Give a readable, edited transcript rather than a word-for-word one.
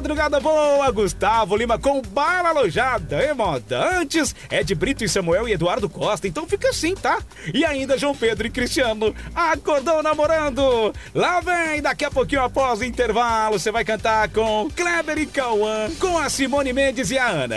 madrugada boa, Gustavo Lima com Bala Alojada e Moda. Antes, Ed Brito e Samuel e Eduardo Costa, então fica assim, tá? E ainda João Pedro e Cristiano, acordou namorando. Lá vem, daqui a pouquinho após o intervalo, você vai cantar com Kleber e Cauã, com a Simone Mendes e a Ana